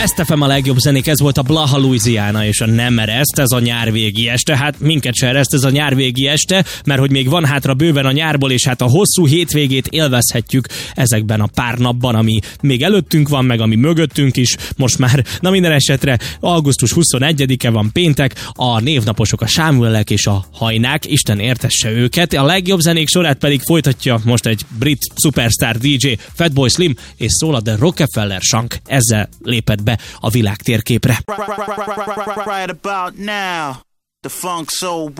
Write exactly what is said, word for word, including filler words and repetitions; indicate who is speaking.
Speaker 1: Best ef em a legjobb zenék, ez volt a Blaha Louisiana, és a nem ereszt, ez a nyárvégi este. Hát minket se ereszt ez a nyárvégi este, mert hogy még van hátra bőven a nyárból, és hát a hosszú hétvégét élvezhetjük ezekben a pár napban, ami még előttünk van, meg ami mögöttünk is. Most már, na minden esetre augusztus huszonegyedike van, péntek, a névnaposok, a Sámuelek és a Hajnák, Isten értesse őket. A legjobb zenék sorát pedig folytatja most egy brit superstar dé dzsé, Fatboy Slim, és szól a The Rockefeller Shank. Ezzel lépett be a világ térképre.
Speaker 2: Right about now, the funk soul